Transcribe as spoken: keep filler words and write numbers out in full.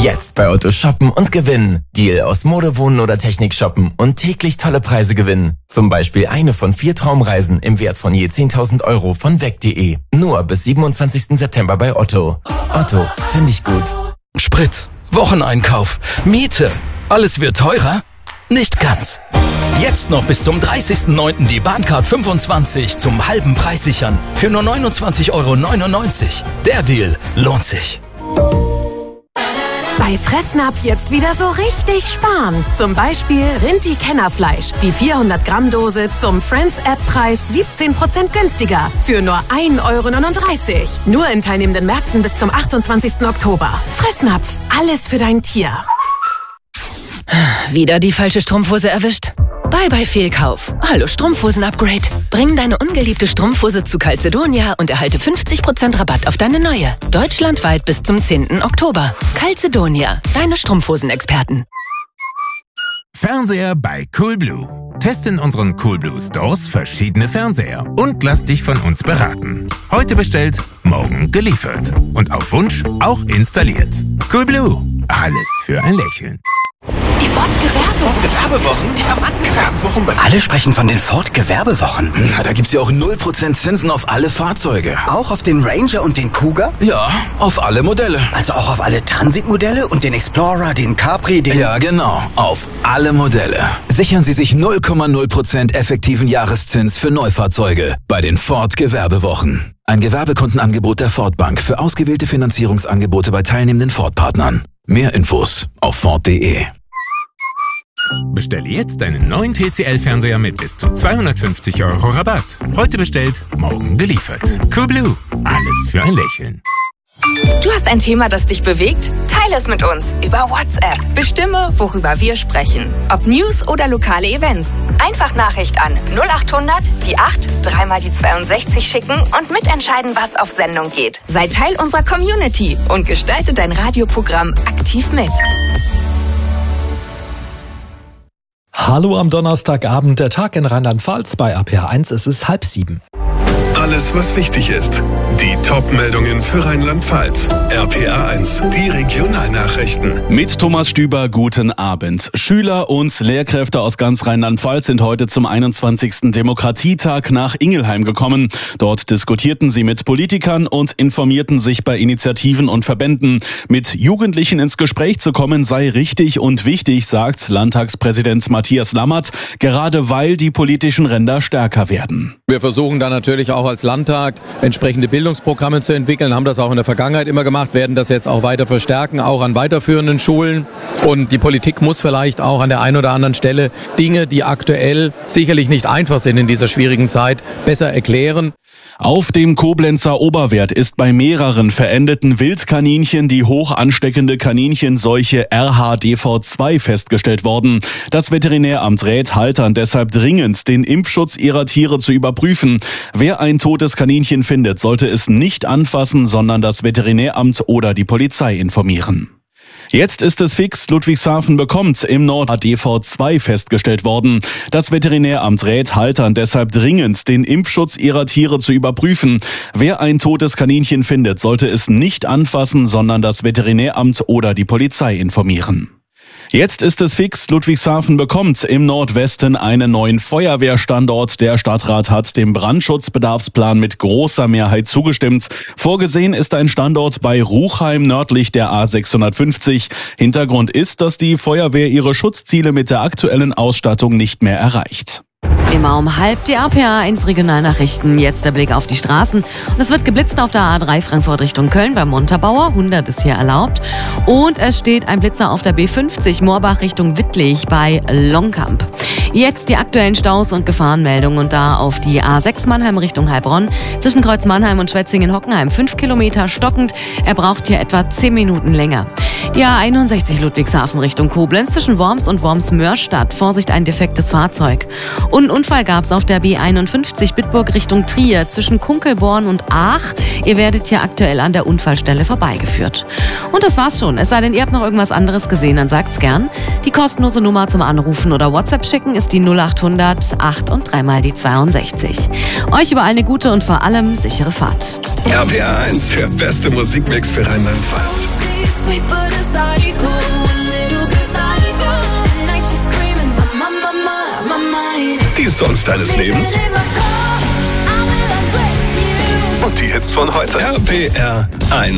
Jetzt bei Otto shoppen und gewinnen. Deal aus Mode, Wohnen oder Technik shoppen und täglich tolle Preise gewinnen. Zum Beispiel eine von vier Traumreisen im Wert von je zehntausend Euro von weg punkt de. Nur bis siebenundzwanzigsten September bei Otto. Otto, finde ich gut. Sprit, Wocheneinkauf, Miete. Alles wird teurer? Nicht ganz. Jetzt noch bis zum dreißigsten neunten die Bahncard fünfundzwanzig zum halben Preis sichern. Für nur neunundzwanzig Euro neunundneunzig. Der Deal lohnt sich. Bei Fressnapf jetzt wieder so richtig sparen. Zum Beispiel Rinti-Kennerfleisch. Die vierhundert Gramm Dose zum Friends-App-Preis siebzehn Prozent günstiger. Für nur ein Euro neununddreißig. Nur in teilnehmenden Märkten bis zum achtundzwanzigsten Oktober. Fressnapf. Alles für dein Tier. Wieder die falsche Strumpfhose erwischt? Bye bye Fehlkauf. Hallo Strumpfhosen-Upgrade. Bring deine ungeliebte Strumpfhose zu Calzedonia und erhalte fünfzig Prozent Rabatt auf deine neue. Deutschlandweit bis zum zehnten Oktober. Calzedonia, deine Strumpfhosen-Experten. Fernseher bei Coolblue. Teste in unseren Coolblue Stores verschiedene Fernseher und lass dich von uns beraten. Heute bestellt, morgen geliefert. Und auf Wunsch auch installiert. Coolblue. Alles für ein Lächeln. Die Ford-Gewerbewochen. Gewerbewochen? Die haben Gewerbewochen. Alle sprechen von den Ford-Gewerbewochen. Na, da gibt's ja auch null Prozent Zinsen auf alle Fahrzeuge. Auch auf den Ranger und den Cougar? Ja, auf alle Modelle. Also auch auf alle Transit-Modelle und den Explorer, den Capri, den... Ja, genau. Auf alle Modelle. Sichern Sie sich null Komma null Prozent effektiven Jahreszins für Neufahrzeuge bei den Ford-Gewerbewochen. Ein Gewerbekundenangebot der Ford Bank für ausgewählte Finanzierungsangebote bei teilnehmenden Ford-Partnern. Mehr Infos auf Ford punkt de. Bestelle jetzt deinen neuen T C L-Fernseher mit bis zu zweihundertfünfzig Euro Rabatt. Heute bestellt, morgen geliefert. Coolblue. Alles für ein Lächeln. Du hast ein Thema, das dich bewegt? Teile es mit uns über WhatsApp. Bestimme, worüber wir sprechen. Ob News oder lokale Events. Einfach Nachricht an null achthundert, die acht, dreimal die zweiundsechzig schicken und mitentscheiden, was auf Sendung geht. Sei Teil unserer Community und gestalte dein Radioprogramm aktiv mit. Hallo am Donnerstagabend, der Tag in Rheinland-Pfalz bei A P H eins. Es ist halb sieben. Alles, was wichtig ist. Die Top-Meldungen für Rheinland-Pfalz. R P A eins, die Regionalnachrichten. Mit Thomas Stüber, guten Abend. Schüler und Lehrkräfte aus ganz Rheinland-Pfalz sind heute zum einundzwanzigsten Demokratietag nach Ingelheim gekommen. Dort diskutierten sie mit Politikern und informierten sich bei Initiativen und Verbänden. Mit Jugendlichen ins Gespräch zu kommen sei richtig und wichtig, sagt Landtagspräsident Matthias Lammert, gerade weil die politischen Ränder stärker werden. Wir versuchen da natürlich auch als Landtag entsprechende Bildungsprogramme zu entwickeln, haben das auch in der Vergangenheit immer gemacht, werden das jetzt auch weiter verstärken, auch an weiterführenden Schulen. Und die Politik muss vielleicht auch an der einen oder anderen Stelle Dinge, die aktuell sicherlich nicht einfach sind in dieser schwierigen Zeit, besser erklären. Auf dem Koblenzer Oberwert ist bei mehreren verendeten Wildkaninchen die hoch ansteckende Kaninchenseuche R H D V zwei festgestellt worden. Das Veterinäramt rät Haltern deshalb dringend, den Impfschutz ihrer Tiere zu überprüfen. Wer ein totes Kaninchen findet, sollte es nicht anfassen, sondern das Veterinäramt oder die Polizei informieren. Jetzt ist es fix, Ludwigshafen bekommt im Nord R H D V zwei festgestellt worden. Das Veterinäramt rät Haltern deshalb dringend, den Impfschutz ihrer Tiere zu überprüfen. Wer ein totes Kaninchen findet, sollte es nicht anfassen, sondern das Veterinäramt oder die Polizei informieren. Jetzt ist es fix, Ludwigshafen bekommt im Nordwesten einen neuen Feuerwehrstandort. Der Stadtrat hat dem Brandschutzbedarfsplan mit großer Mehrheit zugestimmt. Vorgesehen ist ein Standort bei Ruchheim nördlich der A sechshundertfünfzig. Hintergrund ist, dass die Feuerwehr ihre Schutzziele mit der aktuellen Ausstattung nicht mehr erreicht. Immer um halb die A P A eins Regionalnachrichten. Jetzt der Blick auf die Straßen. Und es wird geblitzt auf der A drei Frankfurt Richtung Köln beim Montabaur. hundert ist hier erlaubt. Und es steht ein Blitzer auf der B fünfzig Moorbach Richtung Wittlich bei Longkamp. Jetzt die aktuellen Staus und Gefahrenmeldungen. Und da auf die A sechs Mannheim Richtung Heilbronn. Zwischen Kreuz Mannheim und Schwetzingen-Hockenheim fünf Kilometer stockend. Er braucht hier etwa zehn Minuten länger. Die A einundsechzig Ludwigshafen Richtung Koblenz zwischen Worms und Worms-Mörstadt. Vorsicht, ein defektes Fahrzeug. Und einen Unfall gab es auf der B einundfünfzig Bitburg Richtung Trier zwischen Kunkelborn und Aach. Ihr werdet hier aktuell an der Unfallstelle vorbeigeführt. Und das war's schon. Es sei denn, ihr habt noch irgendwas anderes gesehen, dann sagt's gern. Die kostenlose Nummer zum Anrufen oder WhatsApp schicken ist die null achthundert acht und dreimal die zweiundsechzig. Euch überall eine gute und vor allem sichere Fahrt. R P A eins, der beste Musikmix für Rheinland-Pfalz. Die Songs deines Lebens und die Hits von heute. R P R eins.